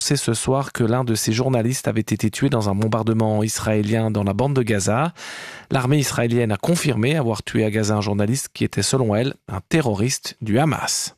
ce soir que l'un de ses journalistes avait été tué dans un bombardement israélien dans la bande de Gaza. L'armée israélienne a confirmé avoir tué à Gaza un journaliste qui était, selon elle, un terroriste du Hamas.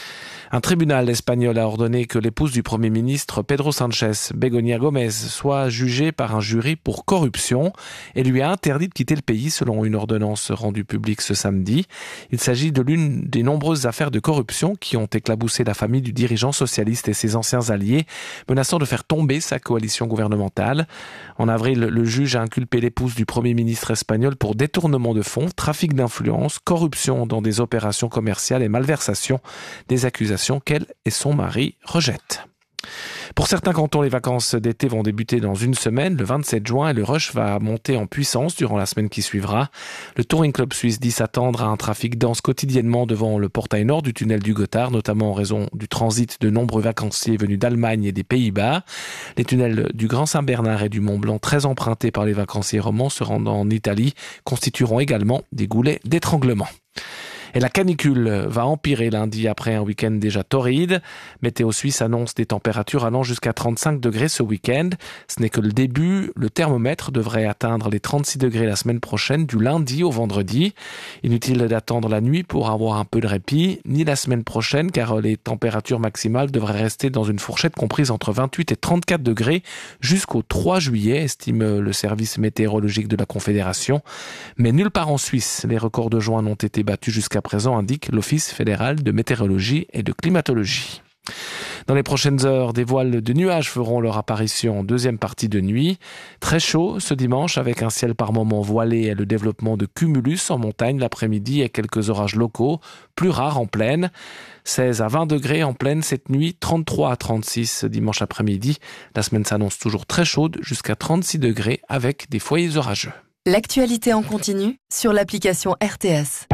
Un tribunal espagnol a ordonné que l'épouse du Premier ministre Pedro Sánchez, Begoña Gómez, soit jugée par un jury pour corruption et lui a interdit de quitter le pays selon une ordonnance rendue publique ce samedi. Il s'agit de l'une des nombreuses affaires de corruption qui ont éclaboussé la famille du dirigeant socialiste et ses anciens alliés, menaçant de faire tomber sa coalition gouvernementale. En avril, le juge a inculpé l'épouse du Premier ministre espagnol pour détournement de fonds, trafic d'influence, corruption dans des opérations commerciales et malversation, des accusations qu'elle et son mari rejettent. Pour certains cantons, les vacances d'été vont débuter dans une semaine, le 27 juin, et le rush va monter en puissance durant la semaine qui suivra. Le Touring Club Suisse dit s'attendre à un trafic dense quotidiennement devant le portail nord du tunnel du Gothard, notamment en raison du transit de nombreux vacanciers venus d'Allemagne et des Pays-Bas. Les tunnels du Grand Saint-Bernard et du Mont-Blanc, très empruntés par les vacanciers romans se rendant en Italie, constitueront également des goulets d'étranglement. Et la canicule va empirer lundi après un week-end déjà torride. Météo Suisse annonce des températures allant jusqu'à 35 degrés ce week-end. Ce n'est que le début. Le thermomètre devrait atteindre les 36 degrés la semaine prochaine, du lundi au vendredi. Inutile d'attendre la nuit pour avoir un peu de répit, ni la semaine prochaine, car les températures maximales devraient rester dans une fourchette comprise entre 28 et 34 degrés jusqu'au 3 juillet, estime le service météorologique de la Confédération. Mais nulle part en Suisse, les records de juin n'ont été battus jusqu'à présent, indique l'Office fédéral de météorologie et de climatologie. Dans les prochaines heures, des voiles de nuages feront leur apparition en deuxième partie de nuit. Très chaud ce dimanche avec un ciel par moments voilé et le développement de cumulus en montagne l'après-midi et quelques orages locaux, plus rares en plaine. 16 à 20 degrés en plaine cette nuit, 33 à 36 dimanche après-midi. La semaine s'annonce toujours très chaude, jusqu'à 36 degrés avec des foyers orageux. L'actualité en continu sur l'application RTS.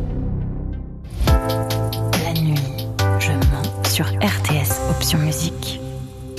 La nuit, je mens sur RTS Option Musique.